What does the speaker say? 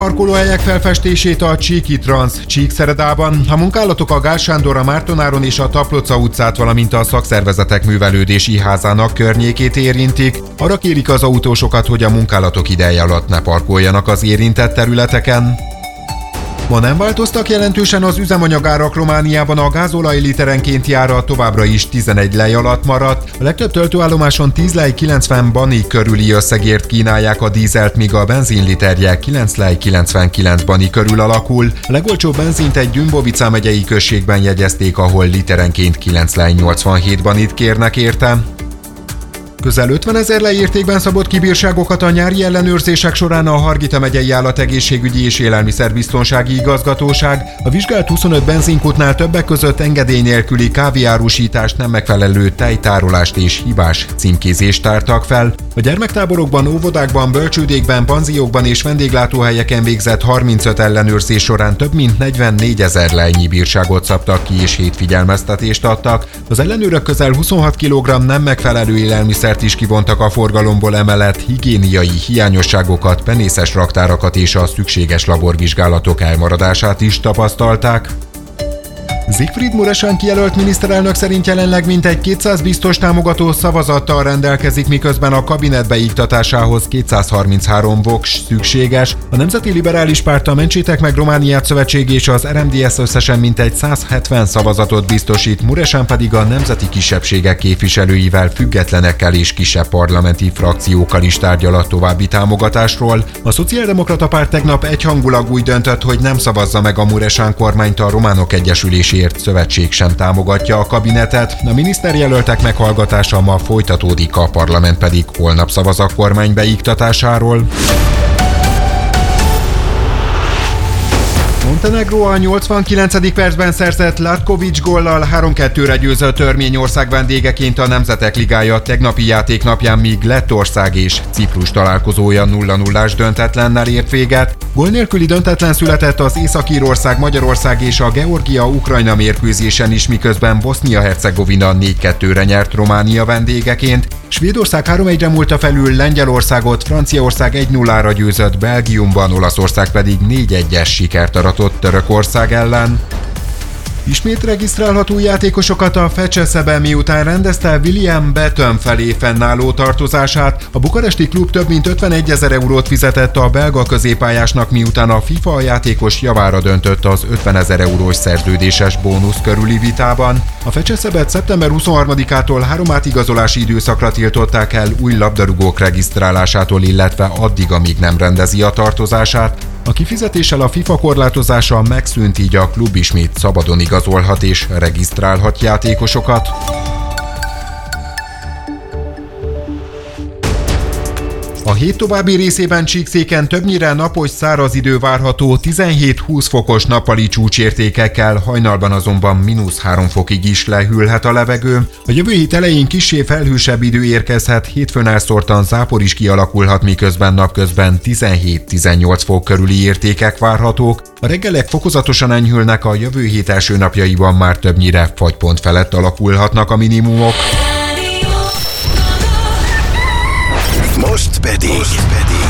Parkolóhelyek felfestését a Csíki Transz Csíkszeredában, a munkálatok a Gál Sándor, a Mártonáron és a Taploca utcát, valamint a szakszervezetek művelődési házának környékét érintik. Arra kérik az autósokat, hogy a munkálatok ideje alatt ne parkoljanak az érintett területeken. Ma nem változtak jelentősen az üzemanyagárak Romániában, a gázolaj literenkénti ára továbbra is 11 lej alatt maradt. A legtöbb töltőállomáson 10 lej 90 bani körüli összegért kínálják a dízelt, míg a benzinliterje 9 lej 99 bani körül alakul. A legolcsóbb benzint egy Gyümbovica megyei községben jegyezték, ahol literenként 9 lej 87 banit kérnek érte. Közel 50 000 lejértékben szabott ki bírságokat a nyári ellenőrzések során a Hargita megyei Állategészségügyi és Élelmiszerbiztonsági Igazgatóság. A vizsgált 25 benzinkútnál többek között engedély nélküli kávéárusítást, nem megfelelő tejtárolást és hibás címkézést tártak fel. A gyermektáborokban, óvodákban, bölcsődékben, panziókban és vendéglátóhelyeken végzett 35 ellenőrzés során több mint 44 000 lejnyi bírságot szabtak ki és 7 figyelmeztetést adtak. Az ellenőrök közel 26 kg nem megfelelő élelmiszer is kivontak a forgalomból, emellett higiéniai hiányosságokat, penészes raktárakat és a szükséges laborvizsgálatok elmaradását is tapasztalták. Siegfried Muresan kijelölt miniszterelnök szerint jelenleg mintegy 200 biztos támogató szavazattal rendelkezik, miközben a kabinet beiktatásához 233 voks szükséges. A Nemzeti Liberális Párt, a Mentsétek meg Romániát szövetség és az RMDSZ összesen mintegy 170 szavazatot biztosít, Muresan pedig a nemzeti kisebbségek képviselőivel, függetlenekkel és kisebb parlamenti frakciókkal is tárgyal a további támogatásról. A Szociáldemokrata Párt tegnap egyhangulag úgy döntött, hogy nem szavazza meg a Muresan kormányt, a Románok Egyesülésért szövetség sem támogatja a kabinetet. A miniszterjelöltek meghallgatása ma folytatódik, a parlament pedig holnap szavaz a kormány beiktatásáról. Montenegró a 89. percben szerzett Latkovics góllal 3-2-re győzött Örményország vendégeként a Nemzetek Ligája tegnapi játéknapján, míg Lettország és Ciprus találkozója 0-0-ás döntetlennel ért véget. Gól nélküli döntetlen született az Észak-Írország, Magyarország és a Georgia-Ukrajna mérkőzésen is, miközben Bosznia-Hercegovina 4-2-re nyert Románia vendégeként. Svédország 3-1-re múlta felül Lengyelországot, Franciaország 1-0-ra győzött Belgiumban, Olaszország pedig 4-1-es sikert aratott Törökország ellen. Ismét regisztrálható játékosokat a Feceszebe, miután rendezte William Beton felé fennálló tartozását. A bukaresti klub több mint 51 000 eurót fizetett a belga középpályásnak, miután a FIFA a játékos javára döntött az 50 000 eurós szerződéses bónusz körüli vitában. A Feceszebet szeptember 23-ától 3 átigazolási időszakra tiltották el új labdarúgók regisztrálásától, illetve addig, amíg nem rendezi a tartozását. A kifizetéssel a FIFA korlátozása megszűnt, így a klub ismét szabadon igazolhat és regisztrálhat játékosokat. A hét további részében Csíkszéken többnyire napos, száraz idő várható, 17-20 fokos nappali csúcsértékekkel, hajnalban azonban -3 fokig is lehűlhet a levegő. A jövő hét elején kissé felhősebb idő érkezhet, hétfőn elszórtan zápor is kialakulhat, miközben napközben 17-18 fok körüli értékek várhatók. A reggelek fokozatosan enyhülnek, a jövő hét első napjaiban már többnyire fagypont felett alakulhatnak a minimumok. Most pedig